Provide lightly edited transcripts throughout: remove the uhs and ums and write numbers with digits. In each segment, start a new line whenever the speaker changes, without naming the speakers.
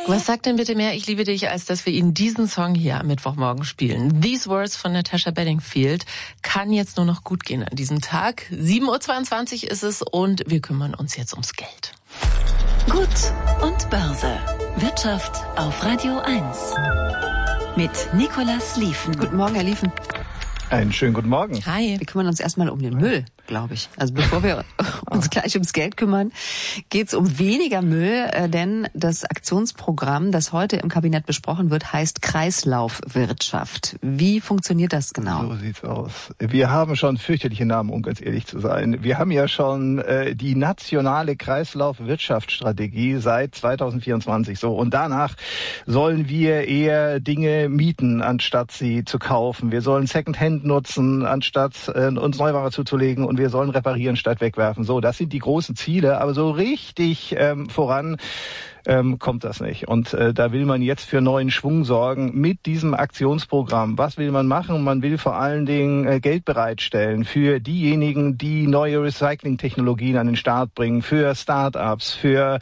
Was sagt denn bitte mehr, ich liebe dich, als dass wir Ihnen diesen Song hier am Mittwochmorgen spielen? These Words von Natasha Bedingfield kann jetzt nur noch gut gehen an diesem Tag. 7.22 Uhr ist es und wir kümmern uns jetzt ums Geld.
Gut und Börse. Wirtschaft auf Radio 1. Mit Nicolas Lieven.
Guten Morgen, Herr Lieven.
Einen schönen guten Morgen.
Hi.
Wir kümmern uns erstmal um den Müll, glaube ich. Also bevor wir uns gleich ums Geld kümmern, geht's um weniger Müll, denn das Aktionsprogramm, das heute im Kabinett besprochen wird, heißt Kreislaufwirtschaft. Wie funktioniert das genau?
So sieht's aus. Wir haben schon fürchterliche Namen, um ganz ehrlich zu sein. Wir haben ja schon die nationale Kreislaufwirtschaftsstrategie seit 2024. So, und danach sollen wir eher Dinge mieten, anstatt sie zu kaufen. Wir sollen Secondhand nutzen, anstatt uns Neuware zuzulegen, und wir sollen reparieren statt wegwerfen. So, das sind die großen Ziele, aber so richtig voran kommt das nicht. Und da will man jetzt für neuen Schwung sorgen mit diesem Aktionsprogramm. Was will man machen? Man will vor allen Dingen Geld bereitstellen für diejenigen, die neue Recycling-Technologien an den Start bringen, für Start-ups, für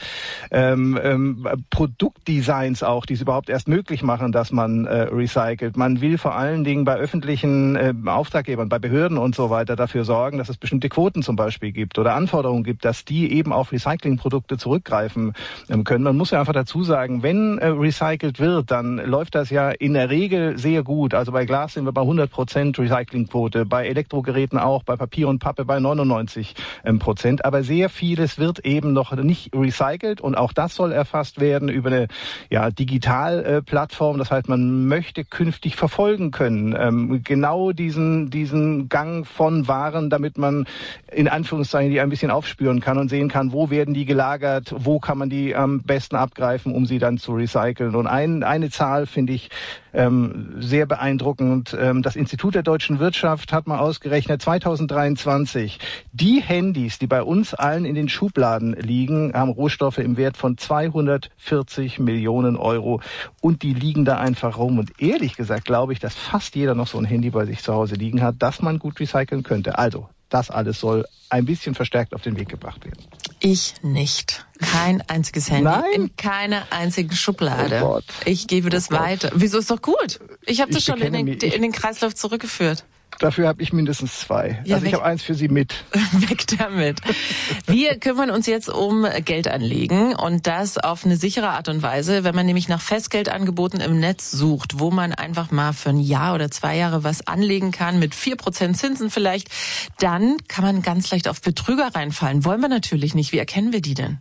Produktdesigns auch, die es überhaupt erst möglich machen, dass man recycelt. Man will vor allen Dingen bei öffentlichen Auftraggebern, bei Behörden und so weiter dafür sorgen, dass es bestimmte Quoten zum Beispiel gibt oder Anforderungen gibt, dass die eben auf Recyclingprodukte zurückgreifen können. Man muss ja einfach dazu sagen, wenn recycelt wird, dann läuft das ja in der Regel sehr gut. Also bei Glas sind wir bei 100% Recyclingquote, bei Elektrogeräten auch, bei Papier und Pappe bei 99%. Aber sehr vieles wird eben noch nicht recycelt, und auch das soll erfasst werden über eine Digitalplattform. Das heißt, man möchte künftig verfolgen können, genau diesen Gang von Waren, damit man in Anführungszeichen die ein bisschen aufspüren kann und sehen kann, wo werden die gelagert, wo kann man die am besten abgreifen, um sie dann zu recyceln. Und eine Zahl finde ich sehr beeindruckend. Das Institut der deutschen Wirtschaft hat mal ausgerechnet, 2023, die Handys, die bei uns allen in den Schubladen liegen, haben Rohstoffe im Wert von 240 Millionen Euro, und die liegen da einfach rum. Und ehrlich gesagt glaube ich, dass fast jeder noch so ein Handy bei sich zu Hause liegen hat, das man gut recyceln könnte. Also, das alles soll ein bisschen verstärkt auf den Weg gebracht werden.
Ich nicht. Kein einziges Handy.
Nein?
In keiner einzigen Schublade.
Oh Gott.
Ich gebe das weiter. Wieso, ist doch gut? Ich habe das schon in
bekenne
den Kreislauf zurückgeführt.
Dafür habe ich mindestens 2.
Ja,
also ich habe eins für Sie mit.
Weg damit. Wir kümmern uns jetzt um Geldanlegen, und das auf eine sichere Art und Weise, wenn man nämlich nach Festgeldangeboten im Netz sucht, wo man einfach mal für ein Jahr oder 2 Jahre was anlegen kann, mit 4% Zinsen vielleicht, dann kann man ganz leicht auf Betrüger reinfallen. Wollen wir natürlich nicht. Wie erkennen wir die denn?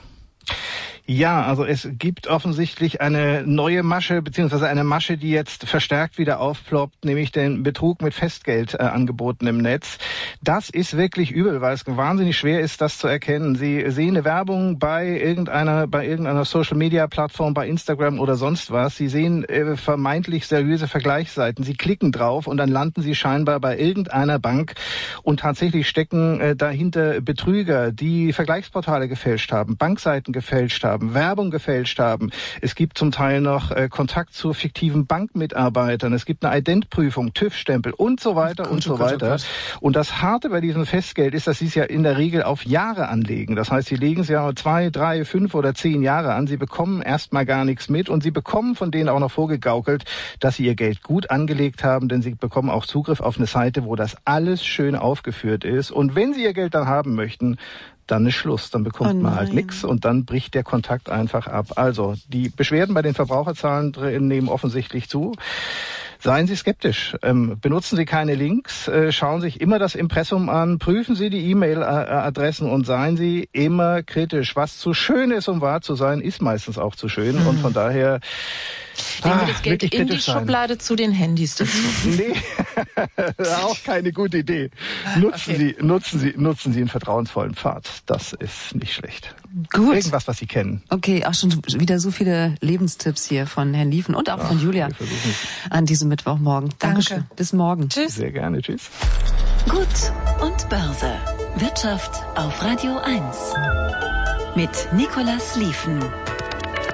Ja, also es gibt offensichtlich eine neue Masche, beziehungsweise eine Masche, die jetzt verstärkt wieder aufploppt, nämlich den Betrug mit Festgeldangeboten im Netz. Das ist wirklich übel, weil es wahnsinnig schwer ist, das zu erkennen. Sie sehen eine Werbung bei irgendeiner Social-Media-Plattform, bei Instagram oder sonst was. Sie sehen vermeintlich seriöse Vergleichsseiten. Sie klicken drauf und dann landen Sie scheinbar bei irgendeiner Bank, und tatsächlich stecken dahinter Betrüger, die Vergleichsportale gefälscht haben, Bankseiten gefälscht haben, Werbung gefälscht haben. Es gibt zum Teil noch Kontakt zu fiktiven Bankmitarbeitern. Es gibt eine Identprüfung, TÜV-Stempel und so weiter und so weiter. Und das Harte bei diesem Festgeld ist, dass Sie es ja in der Regel auf Jahre anlegen. Das heißt, Sie legen es ja 2, 3, 5 oder 10 Jahre an. Sie bekommen erstmal gar nichts mit, und Sie bekommen von denen auch noch vorgegaukelt, dass Sie Ihr Geld gut angelegt haben, denn Sie bekommen auch Zugriff auf eine Seite, wo das alles schön aufgeführt ist. Und wenn Sie Ihr Geld dann haben möchten, dann ist Schluss, dann bekommt man halt nichts, und dann bricht der Kontakt einfach ab. Also die Beschwerden bei den Verbraucherzahlen nehmen offensichtlich zu. Seien Sie skeptisch, benutzen Sie keine Links, schauen sich immer das Impressum an, prüfen Sie die E-Mail-Adressen und seien Sie immer kritisch. Was zu schön ist, um wahr zu sein, ist meistens auch zu schön, und von daher
legen wir das Geld in die Schublade zu den Handys dazu.
Nee, auch keine gute Idee. Nutzen Sie einen vertrauensvollen Pfad. Das ist nicht schlecht.
Gut.
Irgendwas, was Sie kennen.
Okay, auch schon wieder so viele Lebenstipps hier von Herrn Lieven und auch von Julia an diesem Mittwochmorgen. Dankeschön. Bis morgen.
Tschüss.
Sehr gerne. Tschüss.
Gut und Börse. Wirtschaft auf Radio 1. Mit Nicolas Lieven.